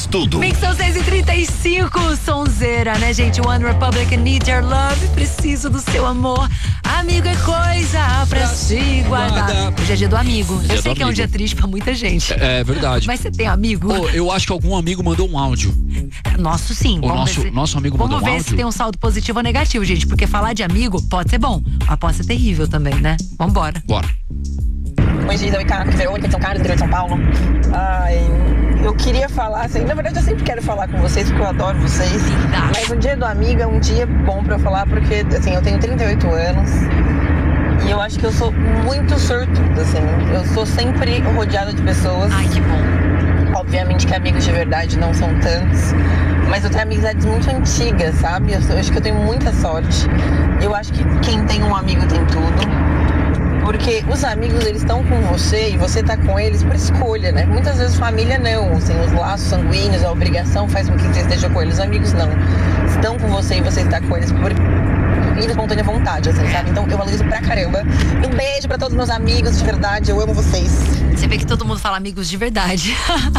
Tudo. Mix são 6h35, sonzeira, né, gente? One Republic Need Your Love, preciso do seu amor. Amigo é coisa pra se guardar. Hoje é dia do amigo. Eu sei que é um dia triste pra muita gente. É verdade. Mas você tem amigo? Eu acho que algum amigo mandou um áudio. Nosso sim. Nosso amigo mandou um áudio. Vamos ver se tem um saldo positivo ou negativo, gente. Porque falar de amigo pode ser bom, mas pode ser terrível também, né? Vambora. Bora. Oi, Gida, oi, Caco, Verônica de São Carlos, interior de São Paulo. Ai, eu queria falar, assim, na verdade eu sempre quero falar com vocês, porque eu adoro vocês. Mas o dia do amigo é um dia bom pra eu falar, porque, assim, eu tenho 38 anos e eu acho que eu sou muito sortuda, assim. Eu sou sempre rodeada de pessoas. Ai, que bom. Obviamente que amigos de verdade não são tantos, mas eu tenho amizades muito antigas, sabe? Eu acho que eu tenho muita sorte. Eu acho que quem tem um amigo tem tudo. Porque os amigos, eles estão com você e você tá com eles por escolha, né? Muitas vezes família não, assim, os laços sanguíneos, a obrigação faz com que você esteja com eles. Os amigos não. Estão com você e você está com eles por livre, espontânea vontade, assim, sabe? Então eu valorizo pra caramba. E um beijo pra todos os meus amigos, de verdade, eu amo vocês. Você vê que todo mundo fala amigos de verdade.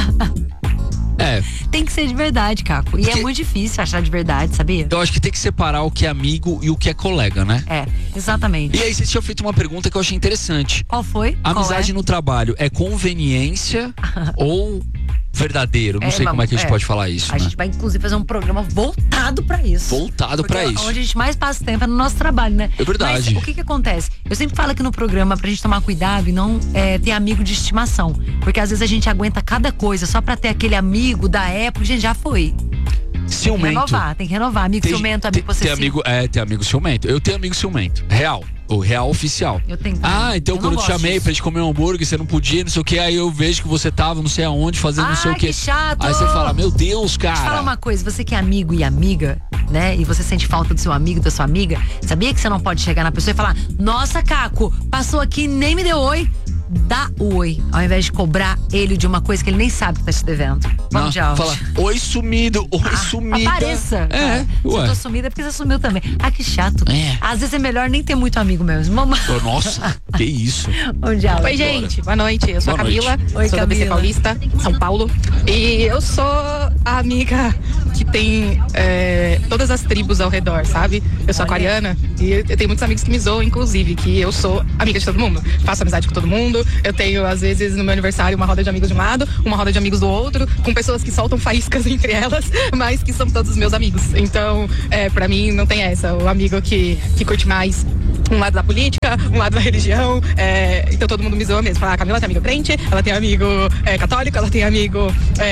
É. Tem que ser de verdade, Caco. E é muito difícil achar de verdade, sabia? Eu acho que tem que separar o que é amigo e o que é colega, né? É, exatamente. E aí você tinha feito uma pergunta que eu achei interessante. Qual foi? Amizade no trabalho é conveniência ou verdadeiro? Não sei como é que a gente pode falar isso, A gente vai, inclusive, fazer um programa voltado pra isso. Voltado pra isso. Onde a gente mais passa tempo é no nosso trabalho, né? É verdade. Mas o que acontece? Eu sempre falo aqui no programa pra gente tomar cuidado e não ter amigo de estimação. Porque às vezes a gente aguenta cada coisa só pra ter aquele amigo da época, gente, já foi. Ciumento. Tem que renovar. Amigo ciumento, amigo possessivo. Tem amigo ciumento. Eu tenho amigo ciumento. Real. O real oficial. Eu tenho. Então quando eu te chamei pra gente comer um hambúrguer, você não podia, não sei o que, aí eu vejo que você tava não sei aonde, fazendo não sei o que. Que chato! Aí você fala, meu Deus, cara. Deixa eu falar uma coisa, você que é amigo e amiga, né? E você sente falta do seu amigo, da sua amiga, sabia que você não pode chegar na pessoa e falar, nossa, Caco, passou aqui e nem me deu oi? Dá o oi, ao invés de cobrar ele de uma coisa que ele nem sabe que tá te devendo. Vamos de áudio. Fala, oi sumido, oi sumida. Apareça. Se eu tô sumida é porque você sumiu também. Que chato. Às vezes é melhor nem ter muito amigo mesmo. Nossa, que isso. Vamos de áudio. Oi, gente, boa noite. Eu sou a Camila, sou da BC Paulista, São Paulo. E eu sou a amiga que tem todas as tribos ao redor, sabe? Eu sou aquariana e eu tenho muitos amigos que me zoam, inclusive, que eu sou amiga de todo mundo. Faço amizade com todo mundo. Eu tenho, às vezes, no meu aniversário, uma roda de amigos de um lado, uma roda de amigos do outro, com pessoas que soltam faíscas entre elas, mas que são todos meus amigos. Então, pra mim, não tem essa. O amigo que curte mais um lado da política, um lado da religião. Então todo mundo me zoa mesmo. Fala, a Camila tem amigo crente, ela tem amigo católico, ela tem amigo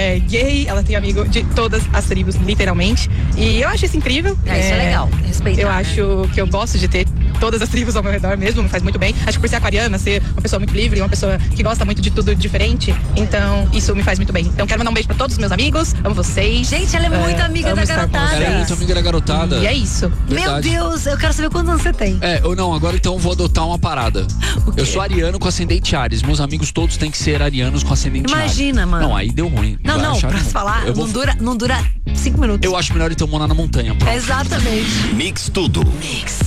gay, ela tem amigo de todas as tribos, literalmente. E eu acho isso incrível. Isso é legal, respeitar. Eu acho que eu gosto de ter todas as tribos ao meu redor mesmo, me faz muito bem. Acho que por ser aquariana, ser uma pessoa muito livre, uma pessoa que gosta muito de tudo diferente, então isso me faz muito bem. Então quero mandar um beijo pra todos os meus amigos, amo vocês. Gente, ela é muito amiga da garotada. Ela é muito amiga da garotada. E é isso. Verdade. Meu Deus, eu quero saber quantos anos você tem. Ou não, agora então eu vou adotar uma parada. Eu sou ariano com ascendente Áries. Meus amigos todos têm que ser arianos com ascendente Áries. Imagina, mano. Não, aí deu ruim. Não, pra falar, não dura 5 minutos. Eu acho melhor então morar na montanha. Pronto. Exatamente. Mix tudo. Mix.